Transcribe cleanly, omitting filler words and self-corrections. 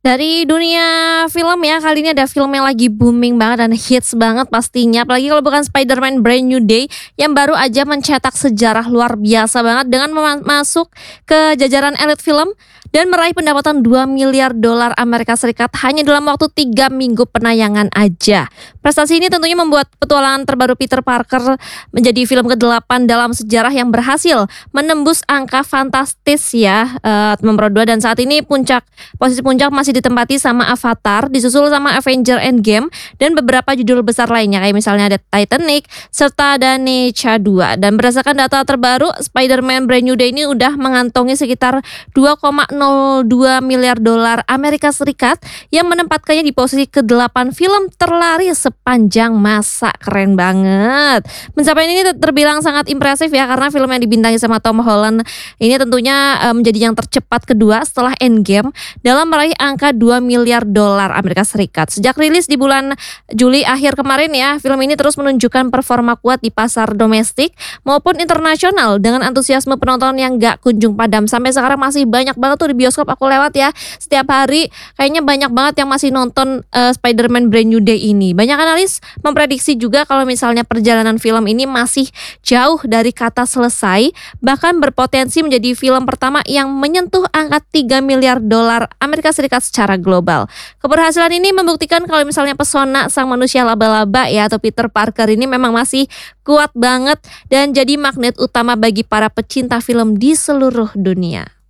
Dari dunia film ya, kali ini ada film yang lagi booming banget dan hits banget pastinya. Apalagi kalau bukan Spider-Man Brand New Day yang baru aja mencetak sejarah luar biasa banget dengan masuk ke jajaran elit film dan meraih pendapatan 2 miliar dolar Amerika Serikat hanya dalam waktu 3 minggu penayangan aja. Prestasi ini tentunya membuat petualangan terbaru Peter Parker menjadi film ke-8 dalam sejarah yang berhasil menembus angka fantastis ya, nomor 2, dan saat ini posisi puncak masih ditempati sama Avatar, disusul sama Avenger Endgame dan beberapa judul besar lainnya kayak misalnya ada Titanic serta Danecha 2. Dan berdasarkan data terbaru, Spider-Man Brand New Day ini udah mengantongi sekitar 2,02 miliar dolar Amerika Serikat yang menempatkannya di posisi ke-8 film terlaris sepanjang masa. Keren banget. Pencapaian ini terbilang sangat impresif ya, karena film yang dibintangi sama Tom Holland ini tentunya menjadi yang tercepat kedua setelah Endgame dalam meraih angka 2 miliar dolar Amerika Serikat. Sejak rilis di bulan Juli akhir kemarin ya, film ini terus menunjukkan performa kuat di pasar domestik maupun internasional dengan antusiasme penonton yang gak kunjung padam. Sampai sekarang masih banyak banget tuh di bioskop aku lewat ya. Setiap hari kayaknya banyak banget yang masih nonton Spider-Man Brand New Day ini. Banyak analis memprediksi juga kalau misalnya perjalanan film ini masih jauh dari kata selesai, bahkan berpotensi menjadi film pertama yang menyentuh angka 3 miliar dolar Amerika Serikat secara global. Keberhasilan ini membuktikan kalau misalnya pesona sang manusia laba-laba ya atau Peter Parker ini memang masih kuat banget dan jadi magnet utama bagi para pecinta film di seluruh dunia.